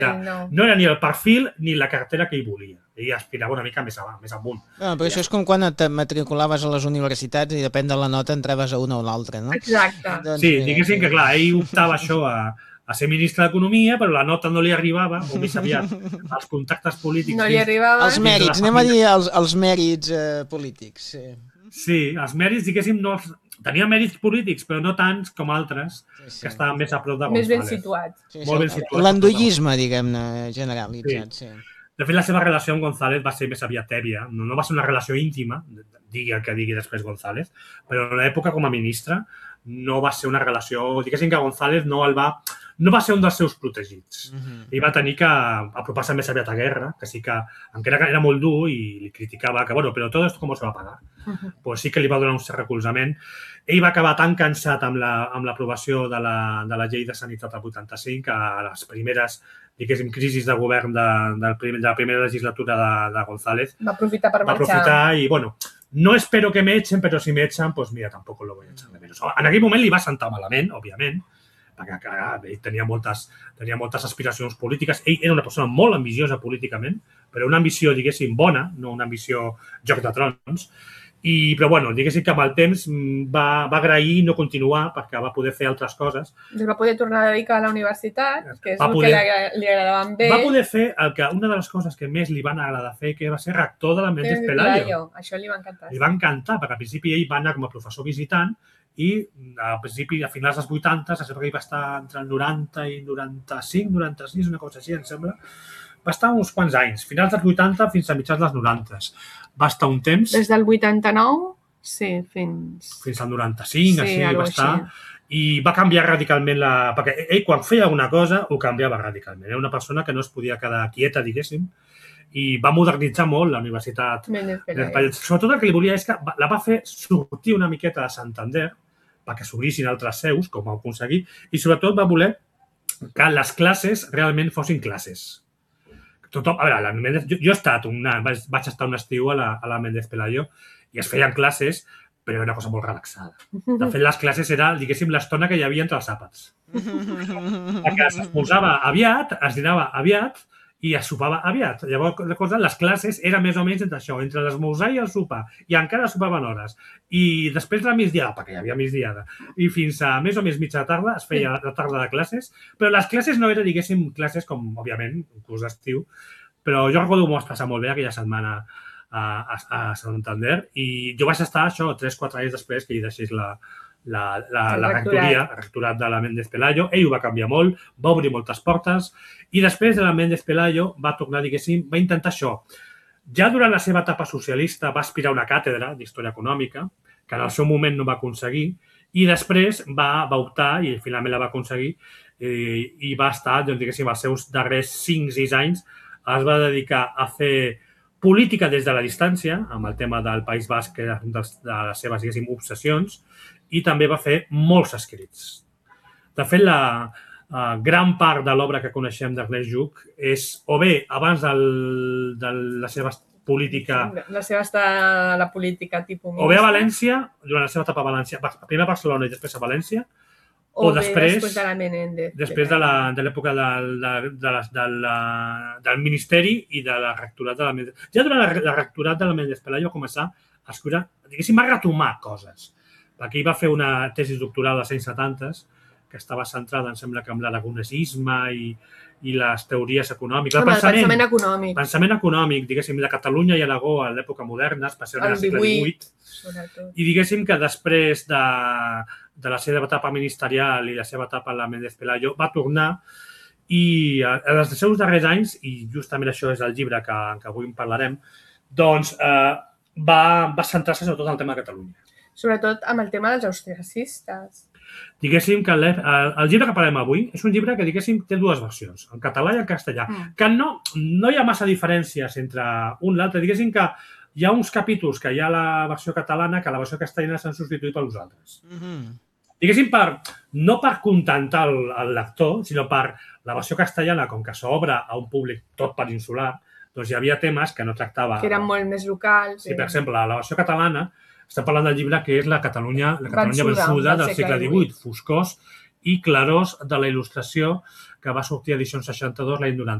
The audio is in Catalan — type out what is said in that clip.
no era ni el perfil ni la cartera que ell volia. Ell aspirava una mica més amunt. Però això és com quan et matriculaves a les universitats i depèn de la nota entraves a una o l'altra, no? Exacte. Sí, diguéssim que clar, ell optava això a ser ministre d'Economia, però la nota no li arribava, o més aviat, els contactes polítics... No li arribaven. Els mèrits, anem a dir els mèrits polítics. Sí, els mèrits, diguéssim, no... Tenia mèrits polítics, però no tants com altres que estaven més a prop de González. Més ben situats. Molt ben situats. L'andollisme, diguem-ne, generalitzat, sí. De fet, la seva relació amb González va ser més aviat tèbia. No va ser una relació íntima, digui el que digui després González, però en l'època com a ministre no va ser una relació... Diguéssim que González no va ser un dels seus protegits. Ell va tenir que apropar-se més aviat a Guerra, que sí que, encara que era molt dur i li criticava que, bueno, però tot esto com se va pagar? Pues sí que li va donar un cert recolzament. Ell va acabar tan cansat amb l'aprovació de la llei de sanitat del 85 que a les primeres, diguéssim, crisis de govern de la primera legislatura de González va aprofitar per marxar. Va aprofitar i, bueno, no espero que me echen, però si me echan, pues mira, tampoco lo voy a echar de menos. En aquell moment li va sentar malament, òbviament, perquè ell tenia moltes aspiracions polítiques. Ell era una persona molt ambiciosa políticament, però una ambició, diguéssim, bona, no una ambició joc de trons. Però, bueno, diguéssim que amb el temps va agrair no continuar perquè va poder fer altres coses. Va poder tornar a dedicar a la universitat, que és el que li agradaven bé. Va poder fer una de les coses que més li van agradar fer, que va ser rector de la Méndez Pelayo. Això li va encantar. Li va encantar, perquè al principi ell va anar com a professor visitant i al principi, a finals dels 80, se sembla que ell va estar entre el 90 i 95, 96, una cosa així, em sembla. Va estar uns quants anys, finals dels 80 fins a mitjans dels 90. Va estar un temps... Des del 89, sí, fins al 95, així, va estar. I va canviar radicalment perquè ell, quan feia alguna cosa, ho canviava radicalment. Era una persona que no es podia quedar quieta, diguéssim, i va modernitzar molt la universitat. Sobretot el que li volia és que la va fer sortir una miqueta de Santander perquè s'obrissin altres seus, com va aconseguir, i sobretot va voler que les classes realment fossin classes. A veure, jo vaig estar un estiu a la Méndez Pelayo i es feien classes, però era una cosa molt relaxada. De fet, les classes era, diguéssim, l'estona que hi havia entre els àpats. Perquè s'esmorzava aviat, es dinava aviat i es sopava aviat. Llavors, les classes eren més o menys entre això, entre l'esmorzar i el sopar, i encara sopaven hores. I després de la migdiada, perquè hi havia migdiada, i fins a més o menys mitja tarda es feia la tarda de classes, però les classes no eren, diguéssim, classes com, òbviament, un curs d'estiu, però jo recordo que m'ho vaig passar molt bé aquella setmana a Santander i jo vaig estar, això, 3-4 anys després que hi deixés la rectorat de la Méndez Pelayo. Ell ho va canviar molt, va obrir moltes portes i després de la Méndez Pelayo va tornar, diguéssim, va intentar això. Ja durant la seva etapa socialista va aspirar a una càtedra d'història econòmica, que en el seu moment no va aconseguir, i després va optar, i finalment la va aconseguir, i va estar, diguéssim, els seus darrers 5-6 anys, es va dedicar a fer política des de la distància, amb el tema del País Basc, que era una de les seves, diguéssim, obsessions, i també va fer molts escrits. De fet, la gran part de l'obra que coneixem d'Ernest Lluch és o bé abans de la seva política... La política tipus... O bé a València, durant la seva etapa a València, primer a Barcelona i després a València, o després de la Menéndez. Després de l'època del Ministeri i de la rectorat de la Méndez. Ja durant la rectorat de la Méndez Pelayo va començar a escriure, diguéssim, a retomar coses. Perquè ell va fer una tesi doctoral als anys 70 que estava centrada, em sembla que en l'aragonesisme i les teories econòmiques. El pensament econòmic. Pensament econòmic, diguéssim, de Catalunya i Aragó a l'època moderna, especialment al segle XVIII. I diguéssim que després de la seva etapa ministerial i la seva etapa a la Méndez Pelayo va tornar i en els seus darrers anys, i justament això és el llibre que avui en parlarem, doncs va centrar-se sobretot en el tema de Catalunya. Sobretot amb el tema dels austriacistes. Diguéssim que el llibre que parlem avui és un llibre que, diguéssim, té dues versions, en català i en castellà, que no hi ha massa diferències entre un i l'altre. Diguéssim que hi ha uns capítols que hi ha a la versió catalana que a la versió castellana s'han substituït per nosaltres. Diguéssim, no per contentar el lector, sinó per la versió castellana, com que s'obre a un públic tot peninsular, doncs hi havia temes que no tractava... Que eren molt més locals. Sí, per exemple, a la versió catalana estem parlant del llibre que és la Catalunya vençuda del segle XVIII, foscós i Clarós de la il·lustració, que va sortir a edicions 62 l'any 90.